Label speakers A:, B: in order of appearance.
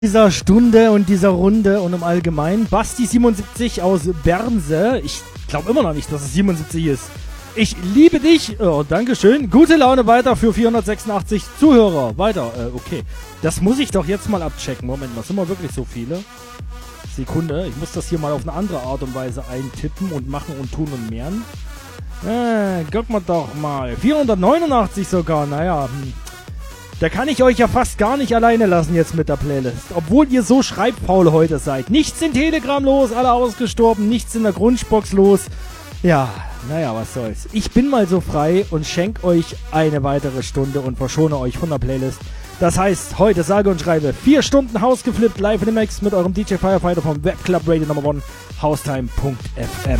A: Dieser Stunde und dieser Runde und im Allgemeinen. Basti 77 aus Bernse. Ich glaube immer noch nicht, dass es 77 ist. Ich liebe dich. Oh, Dankeschön. Gute Laune weiter für 486 Zuhörer. Weiter. Okay. Das muss ich doch jetzt mal abchecken. Moment mal, sind wir wirklich so viele? Sekunde. Ich muss das hier mal auf eine andere Art und Weise eintippen und machen und tun und mehren. Guck mal doch mal. 489 sogar. Naja, Da kann ich euch ja fast gar nicht alleine lassen jetzt mit der Playlist. Obwohl ihr so schreibfaul heute seid. Nichts in Telegram los, alle ausgestorben, nichts in der Grundbox los. Ja, naja, was soll's. Ich bin mal so frei und schenk euch eine weitere Stunde und verschone euch von der Playlist. Das heißt, heute sage und schreibe 4 Stunden Haus geflippt live in dem Mix mit eurem DJ Firefighter vom Webclub Radio Number 1 Haustime.fm.